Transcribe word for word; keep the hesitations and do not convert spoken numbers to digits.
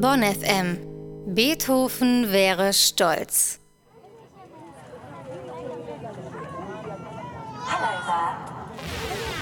Bonn F M. Beethoven wäre stolz. Hello there.